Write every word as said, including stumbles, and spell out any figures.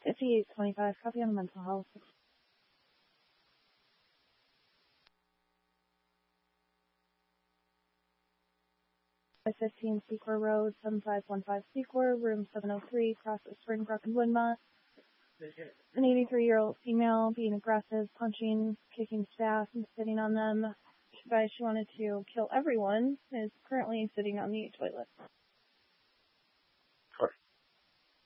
fifty-eight twenty-five, copy on mental health. fifteen Secor Road, seven five one five Secor, room seven oh three, across the Springbrook and Woodmont. An eighty-three-year-old female being aggressive, punching, kicking staff, and sitting on them. She advised she wanted to kill everyone, is currently sitting on the toilet.